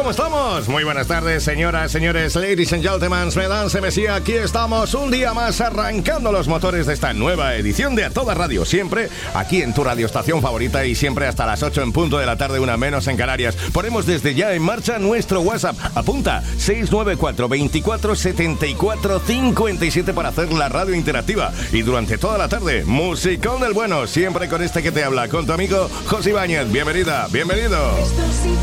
¿Cómo estamos? Muy buenas tardes, señoras, señores, ladies and gentlemen, mesdames et messieurs. Aquí estamos un día más arrancando los motores de esta nueva edición de A Toda Radio. Siempre aquí en tu radioestación favorita y siempre hasta las 8 en punto de la tarde, una menos en Canarias. Ponemos desde ya en marcha nuestro WhatsApp. Apunta 694 24 74 57 para hacer la radio interactiva. Y durante toda la tarde, musicón del bueno, siempre con este que te habla, con tu amigo José Ibáñez. Bienvenida, bienvenido.